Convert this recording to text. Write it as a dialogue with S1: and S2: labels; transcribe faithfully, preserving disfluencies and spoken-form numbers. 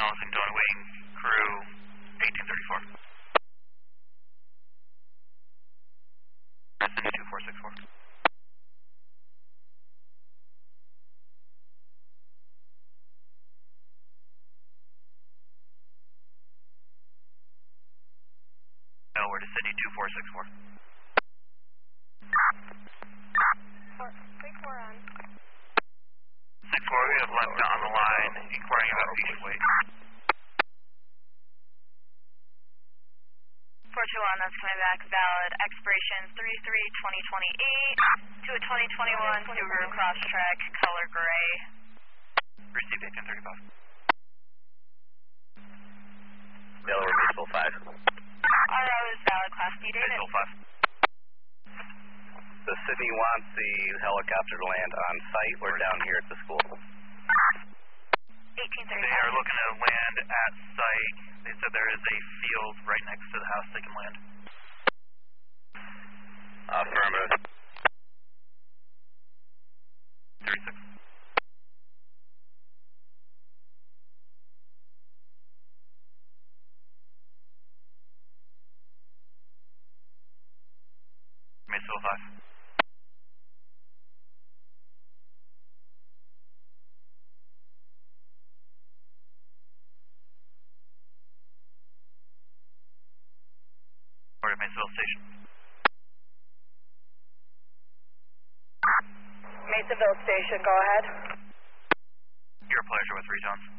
S1: acknowledging Donny Wing, crew eighteen thirty-four. City two four six four. Delaware to Sydney two four six four.
S2: six four on.
S1: six four, we have left on the line, inquiring about patient weight.
S2: four two one, that's coming back, valid, expiration three three twenty twenty-eight, to a twenty twenty-one Subaru Crosstrek, color gray.
S1: Received eighteen thirty-five.
S3: Delaware Baseball five.
S2: R O is valid, Class D, David.
S1: Baseball five.
S3: The Sydney wants the helicopter to land on site or down here at the school?
S2: eighteen
S1: They
S2: thirty-five.
S1: are looking to land at site. They said there is a field right next to the house they can land.
S3: Affirmative.
S1: thirty-six. Maysville five. Or Maysville Station.
S2: Masonville Station, go ahead.
S1: Your pleasure with three Johns.